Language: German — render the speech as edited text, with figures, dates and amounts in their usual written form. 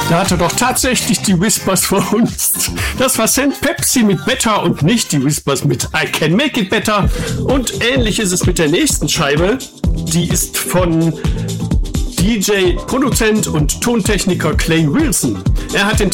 Da hat er doch tatsächlich die Whispers verhunzt. Das war St. Pepsi mit Better und nicht die Whispers mit I Can Make It Better. Und ähnlich ist es mit der nächsten Scheibe. Die ist von DJ, Produzent und Tontechniker Clay Wilson. Er hat den